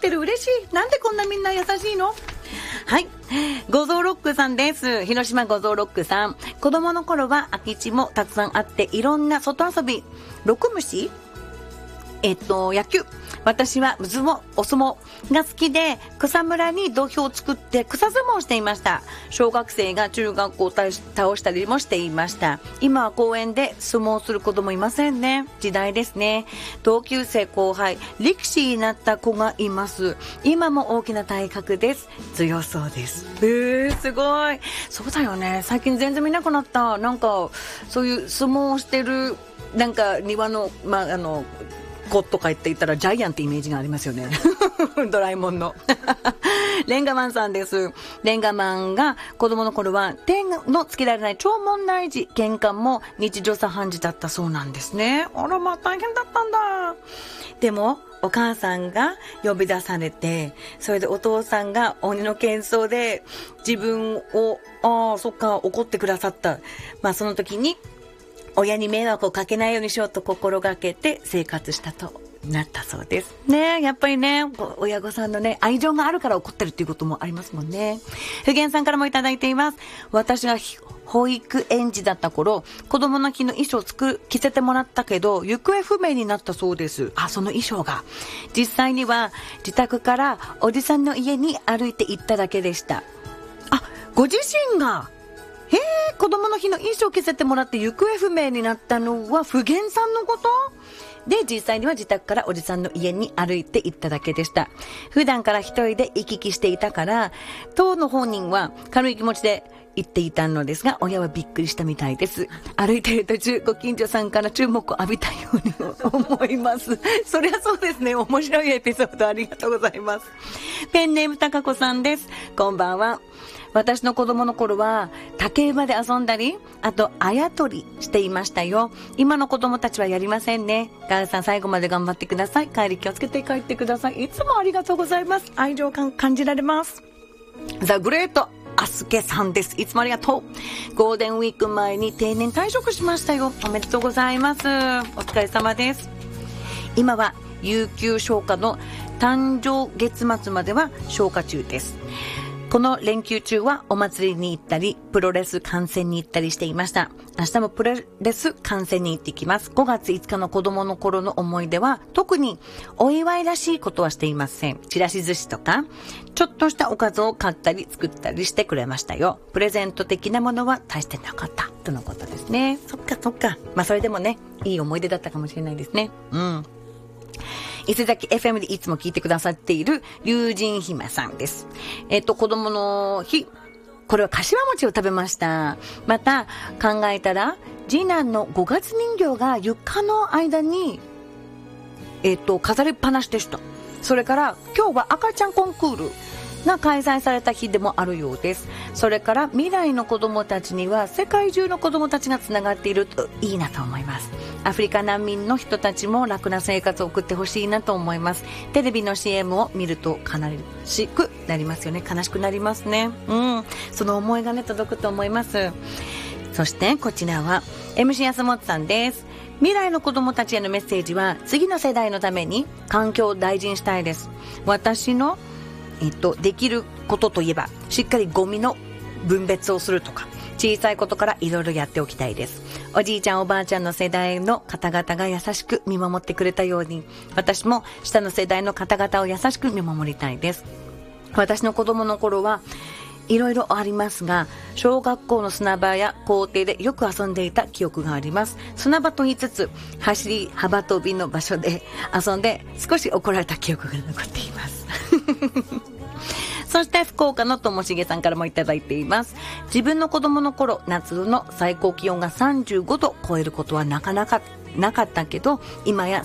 ってる。嬉しい。なんでこんなみんな優しいの？はい。ゴゾーロックさんです。広島ゴゾーロックさん。子供の頃は空き地もたくさんあって、いろんな外遊び、六虫野球。私は相撲、お相撲が好きで、草むらに土俵を作って草相撲をしていました。小学生が中学校を倒したりもしていました。今は公園で相撲をする子供いませんね。時代ですね。同級生後輩、力士になった子がいます。今も大きな体格です。強そうです。すごい。そうだよね。最近全然見なくなった。なんか、そういう相撲をしてる、なんか庭の、子とか言ったらジャイアンってイメージがありますよね。ドラえもんの。レンガマンさんです。レンガマンが子供の頃は手のつけられない弔問内児、玄関も日常茶飯事だったそうなんですね。あらまあ大変だったんだ。でもお母さんが呼び出されて、それでお父さんが鬼の喧騒で自分を、そっか、怒ってくださった。まあその時に親に迷惑をかけないようにしようと心がけて生活したとなったそうですね。やっぱりね、親御さんのね、愛情があるから怒ってるっていうこともありますもんね。ふげんさんからもいただいています。私が保育園児だった頃、子供の日の衣装を着せてもらったけど、行方不明になったそうです。その衣装が。実際には自宅からおじさんの家に歩いて行っただけでした。ご自身が子供の日の衣装を着せてもらって行方不明になったのは普賢さんのことで、実際には自宅からおじさんの家に歩いて行っただけでした。普段から一人で行き来していたから、当の本人は軽い気持ちで言っていたのですが、親はびっくりしたみたいです。歩いている途中、ご近所さんから注目を浴びたように思います。そりゃそうですね。面白いエピソードありがとうございます。ペンネームたかこさんです。こんばんは。私の子供の頃は竹馬で遊んだり、あとあやとりしていましたよ。今の子供たちはやりませんね。ガールさん最後まで頑張ってください。帰り気をつけて帰ってください。いつもありがとうございます。愛情感感じられます。ザ・グレートアスケさんです。いつもありがとう。ゴールデンウィーク前に定年退職しましたよ。おめでとうございます。お疲れ様です。今は有給消化の誕生月末までは消化中です。この連休中はお祭りに行ったり、プロレス観戦に行ったりしていました。明日もプロレス観戦に行ってきます。5月5日の子供の頃の思い出は、特にお祝いらしいことはしていません。ちらし寿司とか、ちょっとしたおかずを買ったり作ったりしてくれましたよ。プレゼント的なものは大してなかった。とのことですね。そっかそっか。まあそれでもね、いい思い出だったかもしれないですね。伊勢崎 FM でいつも聞いてくださっている龍神姫さんです。子供の日、これは柏餅を食べました。また考えたら次男の5月人形が床の間に飾りっぱなしでした。それから今日は赤ちゃんコンクールが開催された日でもあるようです。それから未来の子供たちには世界中の子供たちがつながっているといいなと思います。アフリカ難民の人たちも楽な生活を送ってほしいなと思います。テレビの CM を見ると悲しくなりますよね。悲しくなりますね。その思いがね届くと思います。そしてこちらは MC 安本さんです。未来の子供たちへのメッセージは、次の世代のために環境を大事にしたいです。私のできることといえば、しっかりゴミの分別をするとか、小さいことからいろいろやっておきたいです。おじいちゃんおばあちゃんの世代の方々が優しく見守ってくれたように、私も下の世代の方々を優しく見守りたいです。私の子供の頃はいろいろありますが、小学校の砂場や校庭でよく遊んでいた記憶があります。砂場と言いつつ、走り幅跳びの場所で遊んで少し怒られた記憶が残っています。そして福岡のともしげさんからもいただいています。自分の子供の頃、夏の最高気温が35度超えることはなかなかなかったけど、今や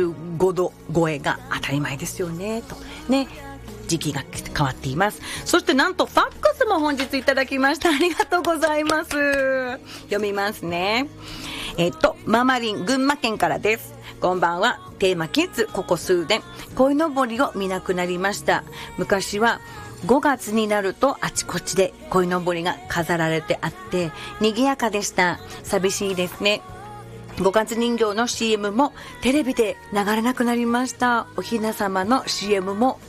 35度超えが当たり前ですよねとね、時期が変わっています。そしてなんとファックスも本日いただきました。ありがとうございます。読みますね。ママリン群馬県からです。こんばんは。テーマキッズ、ここ数年鯉のぼりを見なくなりました。昔は5月になるとあちこちで鯉のぼりが飾られてあって賑やかでした。寂しいですね。5月人形の CM もテレビで流れなくなりました。おひな様の CM も